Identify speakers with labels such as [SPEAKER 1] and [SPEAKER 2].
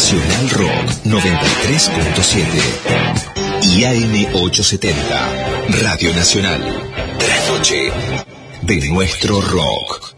[SPEAKER 1] Nacional Rock 93.7 y AM 870, Radio Nacional. Trasnoche de nuestro rock.